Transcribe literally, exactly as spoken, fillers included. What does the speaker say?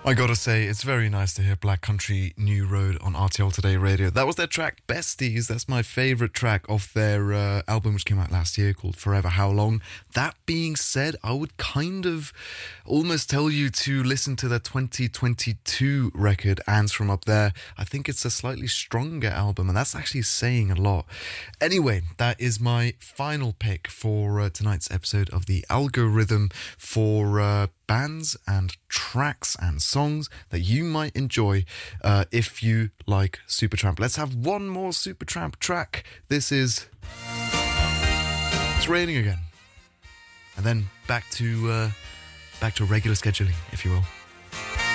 I gotta say, it's very nice to hear Black Country New Road on R T L Today Radio. That was their track Besties. That's my favourite track off their uh, album, which came out last year, called Forever How Long. That being said, I would kind of almost tell you to listen to their twenty twenty-two record, Ants From Up There. I think it's a slightly stronger album, and that's actually saying a lot. Anyway, that is my final pick for uh, tonight's episode of The Algorithm for uh, bands and tracks and songs that you might enjoy uh, if you like Supertramp. Let's have one more Supertramp track. This is It's Raining Again. And then back to uh, back to regular scheduling, if you will.